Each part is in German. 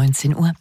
19 Uhr.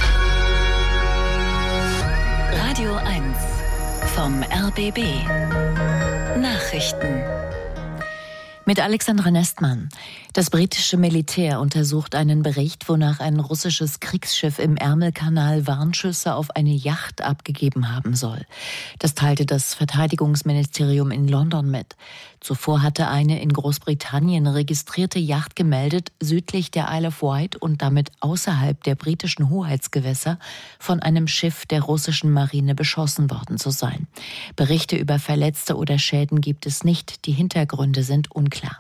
Radio 1 vom RBB. Nachrichten. Mit Alexandra Nestmann. Das britische Militär untersucht einen Bericht, wonach ein russisches Kriegsschiff im Ärmelkanal Warnschüsse auf eine Yacht abgegeben haben soll. Das teilte das Verteidigungsministerium in London mit. Zuvor hatte eine in Großbritannien registrierte Yacht gemeldet, südlich der Isle of Wight und damit außerhalb der britischen Hoheitsgewässer von einem Schiff der russischen Marine beschossen worden zu sein. Berichte über Verletzte oder Schäden gibt es nicht. Die Hintergründe sind unklar.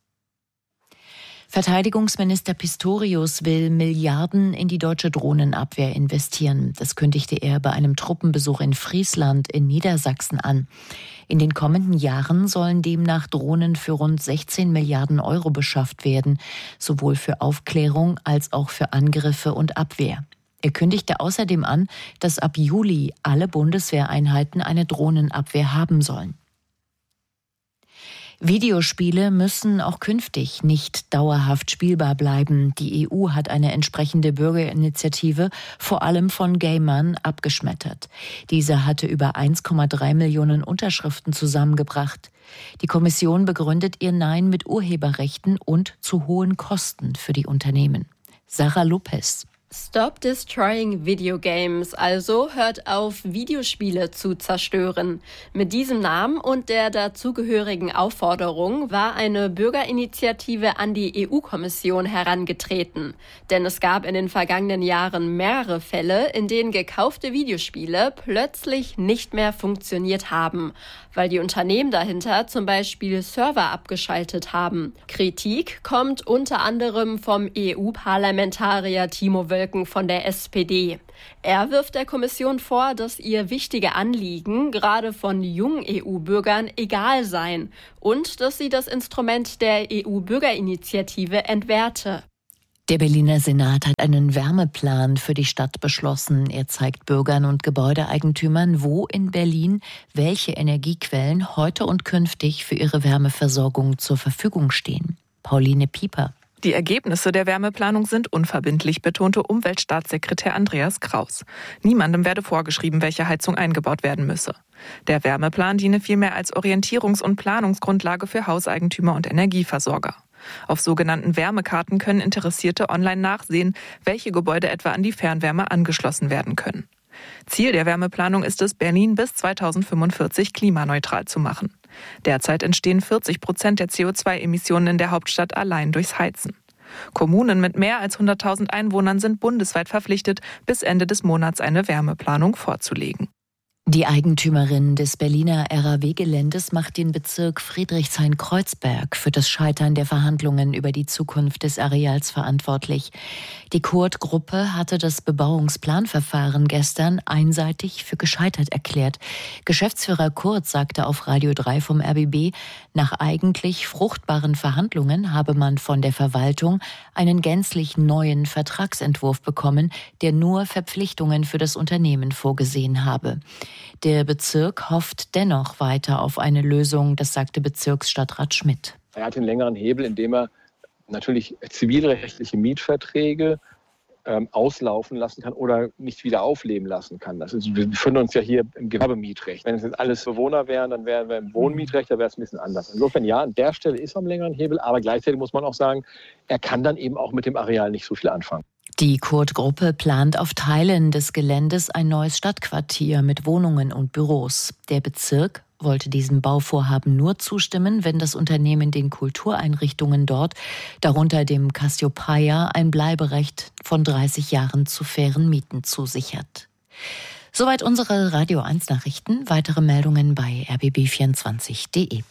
Verteidigungsminister Pistorius will Milliarden in die deutsche Drohnenabwehr investieren. Das kündigte er bei einem Truppenbesuch in Friesland in Niedersachsen an. In den kommenden Jahren sollen demnach Drohnen für rund 16 Milliarden Euro beschafft werden, sowohl für Aufklärung als auch für Angriffe und Abwehr. Er kündigte außerdem an, dass ab Juli alle Bundeswehreinheiten eine Drohnenabwehr haben sollen. Videospiele müssen auch künftig nicht dauerhaft spielbar bleiben. Die EU hat eine entsprechende Bürgerinitiative vor allem von Gamern abgeschmettert. Diese hatte über 1,3 Millionen Unterschriften zusammengebracht. Die Kommission begründet ihr Nein mit Urheberrechten und zu hohen Kosten für die Unternehmen. Sarah Lopez. Stop destroying video games, also hört auf, Videospiele zu zerstören. Mit diesem Namen und der dazugehörigen Aufforderung war eine Bürgerinitiative an die EU-Kommission herangetreten. Denn es gab in den vergangenen Jahren mehrere Fälle, in denen gekaufte Videospiele plötzlich nicht mehr funktioniert haben, weil die Unternehmen dahinter zum Beispiel Server abgeschaltet haben. Kritik kommt unter anderem vom EU-Parlamentarier Timo Wölken von der SPD. Er wirft der Kommission vor, dass ihr wichtige Anliegen gerade von jungen EU-Bürgern egal seien und dass sie das Instrument der EU-Bürgerinitiative entwerte. Der Berliner Senat hat einen Wärmeplan für die Stadt beschlossen. Er zeigt Bürgern und Gebäudeeigentümern, wo in Berlin welche Energiequellen heute und künftig für ihre Wärmeversorgung zur Verfügung stehen. Pauline Pieper. Die Ergebnisse der Wärmeplanung sind unverbindlich, betonte Umweltstaatssekretär Andreas Kraus. Niemandem werde vorgeschrieben, welche Heizung eingebaut werden müsse. Der Wärmeplan diene vielmehr als Orientierungs- und Planungsgrundlage für Hauseigentümer und Energieversorger. Auf sogenannten Wärmekarten können Interessierte online nachsehen, welche Gebäude etwa an die Fernwärme angeschlossen werden können. Ziel der Wärmeplanung ist es, Berlin bis 2045 klimaneutral zu machen. Derzeit entstehen 40% der CO2-Emissionen in der Hauptstadt allein durchs Heizen. Kommunen mit mehr als 100.000 Einwohnern sind bundesweit verpflichtet, bis Ende des Monats eine Wärmeplanung vorzulegen. Die Eigentümerin des Berliner RAW-Geländes macht den Bezirk Friedrichshain-Kreuzberg für das Scheitern der Verhandlungen über die Zukunft des Areals verantwortlich. Die Kurt-Gruppe hatte das Bebauungsplanverfahren gestern einseitig für gescheitert erklärt. Geschäftsführer Kurt sagte auf Radio 3 vom RBB, nach eigentlich fruchtbaren Verhandlungen habe man von der Verwaltung einen gänzlich neuen Vertragsentwurf bekommen, der nur Verpflichtungen für das Unternehmen vorgesehen habe. Der Bezirk hofft dennoch weiter auf eine Lösung, das sagte Bezirksstadtrat Schmidt. Er hat den längeren Hebel, indem er natürlich zivilrechtliche Mietverträge auslaufen lassen kann oder nicht wieder aufleben lassen kann. Wir befinden uns ja hier im Gewerbemietrecht. Wenn es jetzt alles Bewohner wären, dann wären wir im Wohnmietrecht, da wäre es ein bisschen anders. Insofern ja, an der Stelle ist er am längeren Hebel, aber gleichzeitig muss man auch sagen, er kann dann eben auch mit dem Areal nicht so viel anfangen. Die Kurt-Gruppe plant auf Teilen des Geländes ein neues Stadtquartier mit Wohnungen und Büros. Der Bezirk wollte diesem Bauvorhaben nur zustimmen, wenn das Unternehmen den Kultureinrichtungen dort, darunter dem Cassiopeia, ein Bleiberecht von 30 Jahren zu fairen Mieten zusichert. Soweit unsere Radio 1 Nachrichten. Weitere Meldungen bei rbb24.de.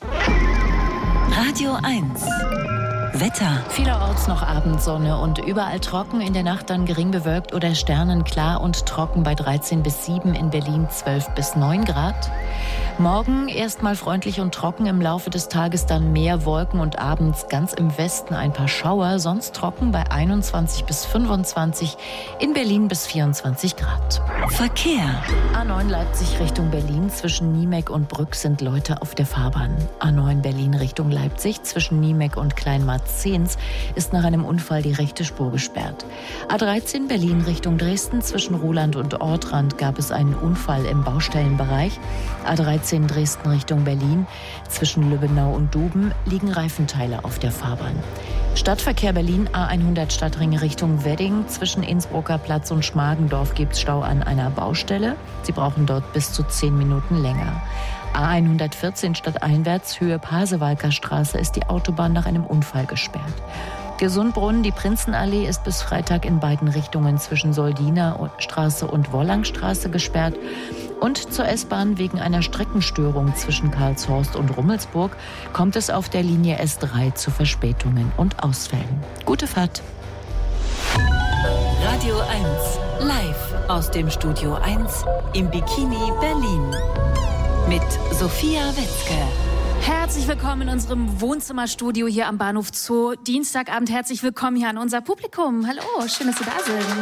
Radio 1 Wetter. Vielerorts noch Abendsonne und überall trocken, in der Nacht dann gering bewölkt oder sternenklar und trocken bei 13 bis 7, in Berlin 12 bis 9 Grad. Morgen erstmal freundlich und trocken, im Laufe des Tages dann mehr Wolken und abends ganz im Westen ein paar Schauer, sonst trocken bei 21 bis 25, in Berlin bis 24 Grad. Verkehr. A9 Leipzig Richtung Berlin, zwischen Niemek und Brück sind Leute auf der Fahrbahn. A9 Berlin Richtung Leipzig, zwischen Niemek und Kleinmar Bad Zehns ist nach einem Unfall die rechte Spur gesperrt. A13 Berlin Richtung Dresden zwischen Roland und Ortrand gab es einen Unfall im Baustellenbereich. A13 Dresden Richtung Berlin zwischen Lübbenau und Duben liegen Reifenteile auf der Fahrbahn. Stadtverkehr Berlin A100 Stadtring Richtung Wedding. Zwischen Innsbrucker Platz und Schmargendorf gibt es Stau an einer Baustelle. Sie brauchen dort bis zu 10 Minuten länger. A114 stadteinwärts Höhe Pasewalker Straße ist die Autobahn nach einem Unfall gesperrt. Gesundbrunnen, die Prinzenallee ist bis Freitag in beiden Richtungen zwischen Soldiner Straße und Wollangstraße gesperrt. Und zur S-Bahn wegen einer Streckenstörung zwischen Karlshorst und Rummelsburg kommt es auf der Linie S3 zu Verspätungen und Ausfällen. Gute Fahrt. Radio 1, live aus dem Studio 1 im Bikini Berlin. Mit Sophia Wetzke. Herzlich willkommen in unserem Wohnzimmerstudio hier am Bahnhof Zoo. Dienstagabend herzlich willkommen hier an unser Publikum. Hallo, schön, dass Sie da sind.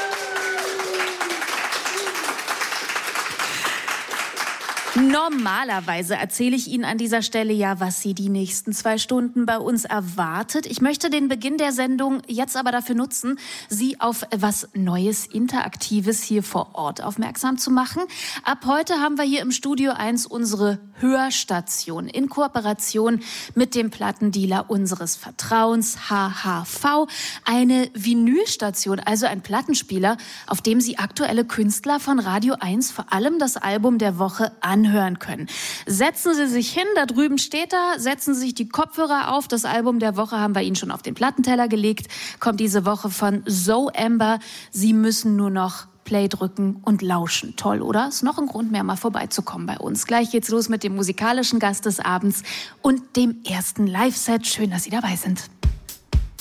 Normalerweise erzähle ich Ihnen an dieser Stelle ja, was Sie die nächsten 2 Stunden bei uns erwartet. Ich möchte den Beginn der Sendung jetzt aber dafür nutzen, Sie auf was Neues, Interaktives hier vor Ort aufmerksam zu machen. Ab heute haben wir hier im Studio 1 unsere Hörstation in Kooperation mit dem Plattendealer unseres Vertrauens, HHV. Eine Vinylstation, also ein Plattenspieler, auf dem Sie aktuelle Künstler von Radio 1, vor allem das Album der Woche, anhören können. Setzen Sie sich hin, da drüben steht er, setzen Sie sich die Kopfhörer auf. Das Album der Woche haben wir Ihnen schon auf den Plattenteller gelegt, kommt diese Woche von Zoe Amber. Sie müssen nur noch Play drücken und lauschen. Toll, oder? Ist noch ein Grund mehr, mal vorbeizukommen bei uns. Gleich geht's los mit dem musikalischen Gast des Abends und dem ersten Live-Set. Schön, dass Sie dabei sind.